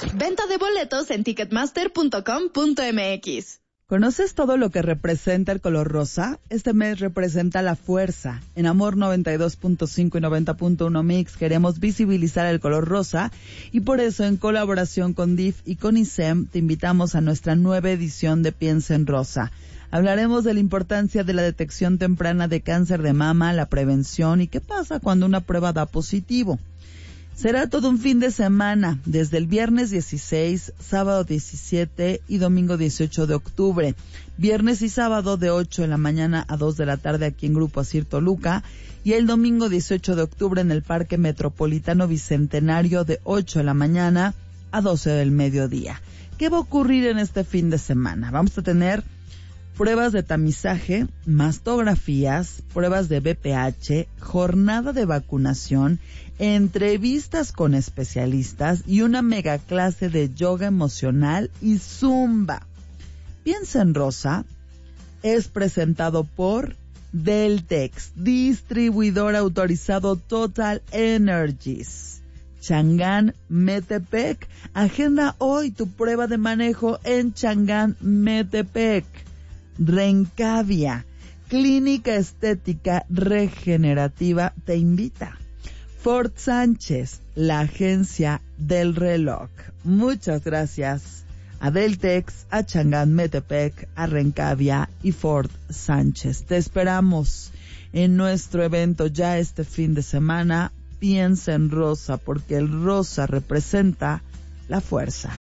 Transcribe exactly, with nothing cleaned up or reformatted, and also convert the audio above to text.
Venta de boletos en ticketmaster punto com punto m x. ¿Conoces todo lo que representa el color rosa? Este mes representa la fuerza. En Amor noventa y dos punto cinco y noventa punto uno Mix queremos visibilizar el color rosa y por eso en colaboración con D I F y con I S E M te invitamos a nuestra nueva edición de Piensa en Rosa. Hablaremos de la importancia de la detección temprana de cáncer de mama, la prevención y qué pasa cuando una prueba da positivo. Será todo un fin de semana, desde el viernes dieciséis, sábado diecisiete y domingo dieciocho de octubre. Viernes y sábado de ocho de la mañana a dos de la tarde aquí en Grupo Asir Toluca y el domingo dieciocho de octubre en el Parque Metropolitano Bicentenario de ocho de la mañana a doce del mediodía. ¿Qué va a ocurrir en este fin de semana? Vamos a tener pruebas de tamizaje, mastografías, pruebas de B P H, jornada de vacunación, entrevistas con especialistas y una mega clase de yoga emocional y zumba. Piensa en Rosa es presentado por Deltex, distribuidor autorizado Total Energies. Changán Metepec, agenda hoy tu prueba de manejo en Changán Metepec. Rencavia, clínica estética regenerativa, te invita. Ford Sánchez, la agencia del reloj. Muchas gracias a Deltex, a Changán Metepec, a Rencavia y Ford Sánchez. Te esperamos en nuestro evento ya este fin de semana. Piensa en rosa, porque el rosa representa la fuerza.